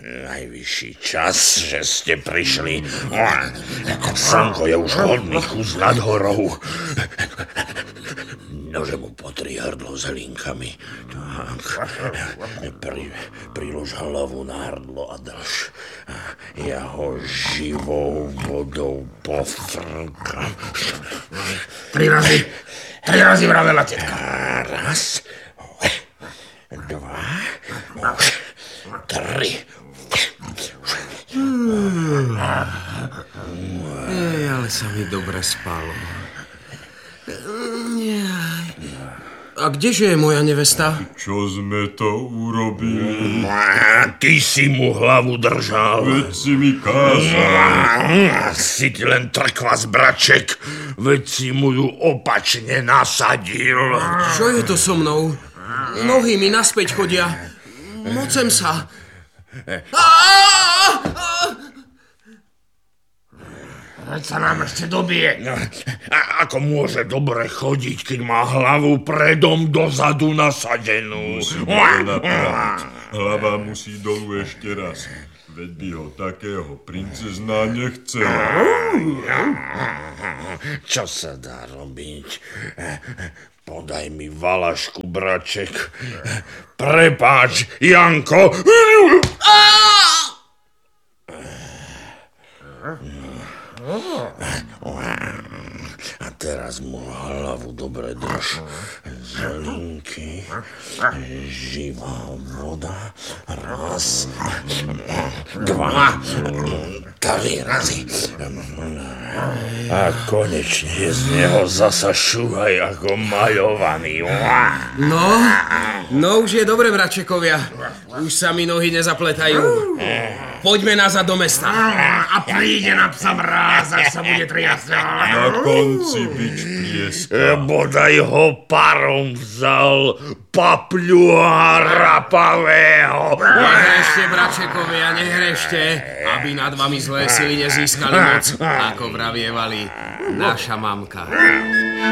Najvyšší čas, že ste prišli. Slnko je už hodný kus nad horou. Nože mu potri hrdlo s hlinkami. Tak. Prilož hlavu na hrdlo a drž. Ja ho živou vodou pofrkam. 3 razy vravela tetka. Raz, 2, 3. Ale sa mi dobre spalo. A kdeže je moja nevesta? Čo sme to urobili? Ty si mu hlavu držal. Veď si mi kázal. Si ti len trkvas, braček. Veď si mu ju opačne nasadil. Čo je to so mnou? Nohy mi naspäť chodia. Mocem sa. Veď sa nám ešte dobije. A ako môže dobre chodiť, keď má hlavu predom dozadu nasadenú? Musíme to napraviť. Hlava musí dolu ešte raz. Veď by ho takého princezná nechcela. Čo sa dá robiť? Podaj mi valašku, braček. Prepáč, Janko. A teraz mu hlavu dobre drž. Zlinky, živá voda. 1, 2, 3 razy. A konečne z neho zasa šúhaj ako maľovaný. No už je dobre, bračekovia. Už sa mi nohy nezapletajú. Poďme nazad do mesta. A príde na psa mráz, až sa bude triasť. Na konci byť plieska. Bodaj ho parom vzal, papľuha rapavého. Nehrešte, bračekovia, nehrešte, aby nad vami zlé sily nezískali moc, ako vravievali naša mamka.